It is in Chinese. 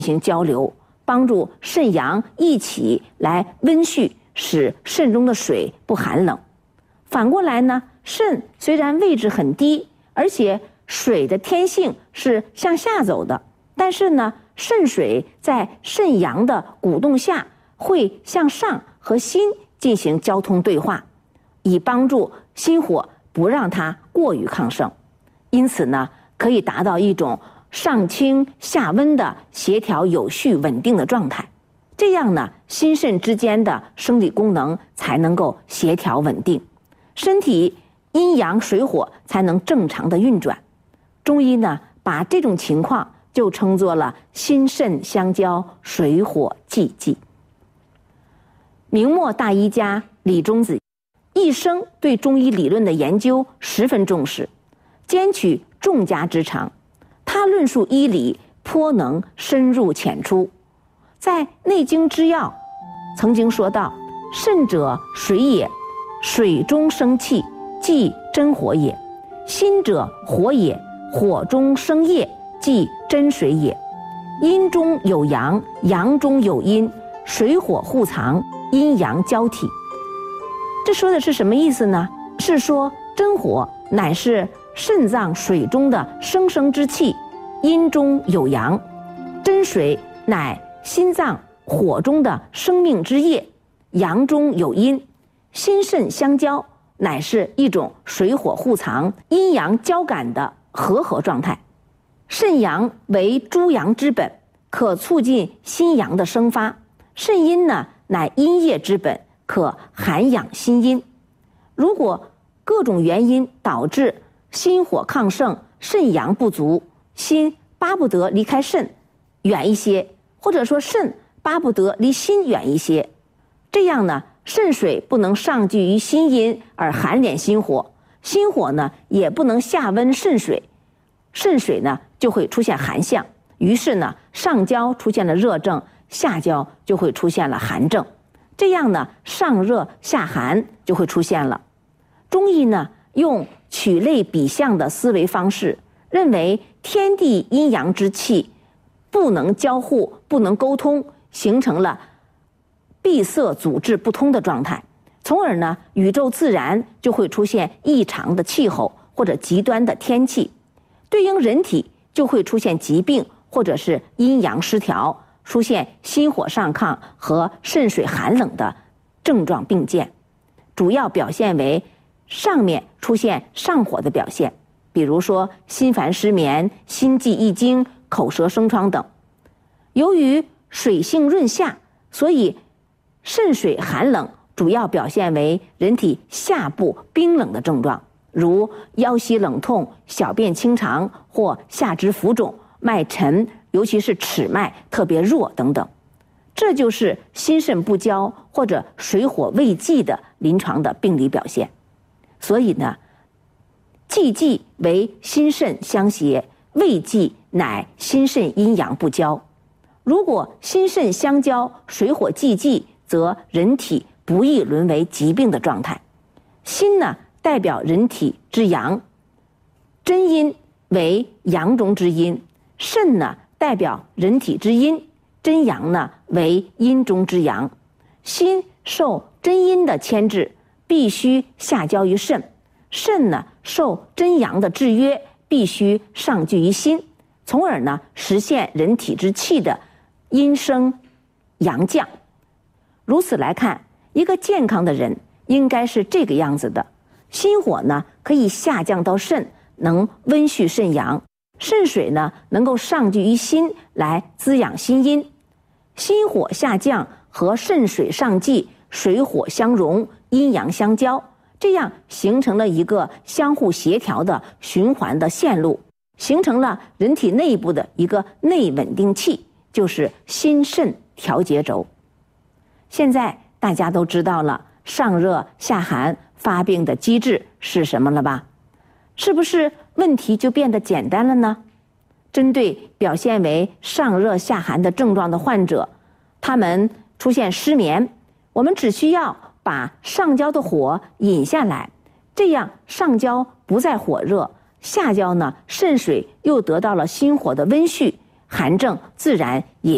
行交流，帮助肾阳一起来温煦，使肾中的水不寒冷。反过来呢，肾虽然位置很低，而且水的天性是向下走的，但是呢，肾水在肾阳的鼓动下会向上和心进行交通对话，以帮助心火不让它过于亢盛。因此呢，可以达到一种上清下温的协调有序稳定的状态。这样呢，心肾之间的生理功能才能够协调稳定，身体阴阳水火才能正常的运转。中医呢，把这种情况就称作了心肾相交，水火既济。明末大医家李中子一生对中医理论的研究十分重视，兼取众家之长。他论述医理颇能深入浅出，在《内经之要》曾经说到：肾者水也，水中生气，即真火也；心者火也，火中生液，即真水也。阴中有阳，阳中有阴，水火互藏，阴阳交替。这说的是什么意思呢？是说真火乃是肾脏水中的生生之气，阴中有阳；真水乃心脏火中的生命之液，阳中有阴。心肾相交，乃是一种水火互藏、阴阳交感的和合状态。肾阳为诸阳之本，可促进心阳的生发；肾阴呢，乃阴液之本，可涵养心阴。如果各种原因导致心火亢盛，肾阳不足，心巴不得离开肾远一些，或者说肾巴不得离心远一些，这样呢，肾水不能上聚于心阴而寒敛心火，心火呢也不能下温肾水，肾水呢就会出现寒象，于是呢，上焦出现了热症，下焦就会出现了寒症，这样呢，上热下寒就会出现了。中医呢，用取类比象的思维方式，认为天地阴阳之气不能交互，不能沟通，形成了闭塞阻滞不通的状态，从而呢，宇宙自然就会出现异常的气候或者极端的天气，对应人体就会出现疾病或者是阴阳失调，出现心火上亢和肾水寒冷的症状并见，主要表现为上面出现上火的表现，比如说心烦失眠、心悸易惊、口舌生疮等。由于水性润下，所以肾水寒冷主要表现为人体下部冰冷的症状，如腰膝冷痛、小便清长或下肢浮肿、脉沉，尤其是尺脉特别弱等等。这就是心肾不交或者水火未济的临床的病理表现。所以呢，既济为心肾相协，未济乃心肾阴阳不交。如果心肾相交，水火既济，则人体不易沦为疾病的状态。心呢，代表人体之阳，真阴为阳中之阴；肾呢，代表人体之阴，真阳呢为阴中之阳。心受真阴的牵制，必须下交于肾；肾呢，受真阳的制约，必须上聚于心，从而呢，实现人体之气的阴升阳降。如此来看，一个健康的人应该是这个样子的：心火呢，可以下降到肾，能温煦肾阳；肾水呢，能够上聚于心，来滋养心阴。心火下降和肾水上济，水火相融，阴阳相交，这样形成了一个相互协调的循环的线路，形成了人体内部的一个内稳定器，就是心肾调节轴。现在大家都知道了上热下寒发病的机制是什么了吧？是不是问题就变得简单了呢？针对表现为上热下寒的症状的患者，他们出现失眠，我们只需要把上焦的火引下来，这样上焦不再火热，下焦呢，肾水又得到了心火的温煦，寒症自然也